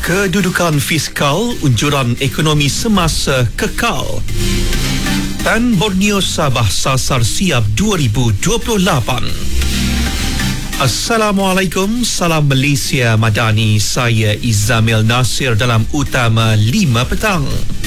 Kedudukan fiskal unjuran ekonomi semasa kekal. Dan Borneo Sabah sasar siap 2028. Assalamualaikum, salam Malaysia Madani. Saya Izamil Nasir dalam Utama 5 petang.